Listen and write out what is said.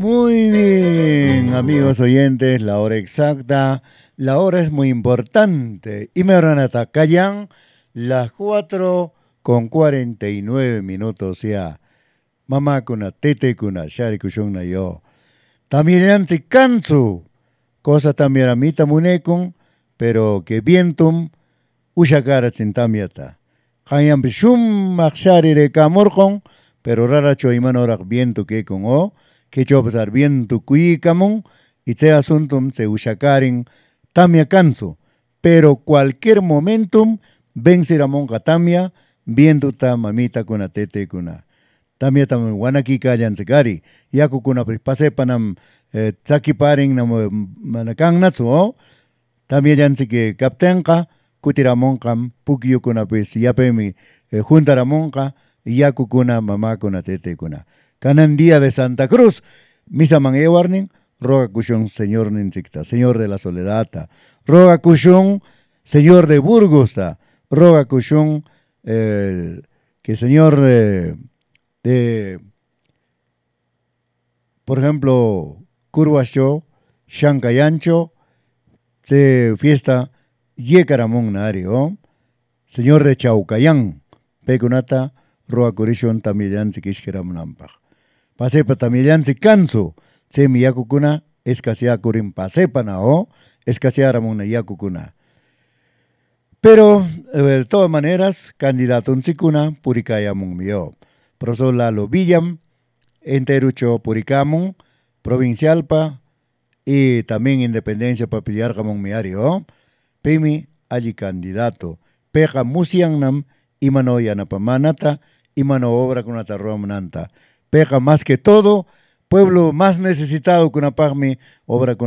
Muy bien, amigos oyentes, la hora exacta. La hora es muy importante. Y me van a atacar las 4:49 ya. Mamá kuna tete kuna shari kushung na yo. También si canso. Cosa también a mí tamunekun, pero que vientum ushakara tintamiata. Kayam bishum makshari de kamorkon, pero rara choimanorak viento que con o, que chopsar viento kuikamon, y te asuntum se ushakarin tamia canso. Pero cualquier momentum, ven siramon katamia, viento ta mamita kuna tete kuna. Tamia tam wanaki kayan sekari, yaku kuna pase panam tsaki paring na manakang natsu o, también yansi que kaptenka, kutiramonkam, pukio kuna pues yapemi, juntaramonka, yaku kuna mamá kuna tete kuna. Canan día de Santa Cruz, misa man warning, roga kushon señor ninsikta, señor de la soledad, roga kushon señor de Burgos, roga kushon que señor de por ejemplo, Curvasho, Shankayancho, se fiesta Yekaramon Nario, señor de Chaucayán, Pecunata, Roa Corishon Tamillan Sikishkeramunampach. Pasepa Tamillan Sikansu, Se Miyakukuna, Escasia Kurim Pasepana o Escasiaramuna Yakukuna. Pero, de todas maneras, candidato un Sikuna, Purikayamun Mio. Profesor Lalo Villam, Enterucho Puricamun, Provincialpa, y también Independencia Papillar Camon Miario, Pemi allí candidato, Peja Musianam, Imano Yanapamanata, Imano Obra con Atarromananta, Peja más que todo, pueblo más necesitado que una Pagmi, obra con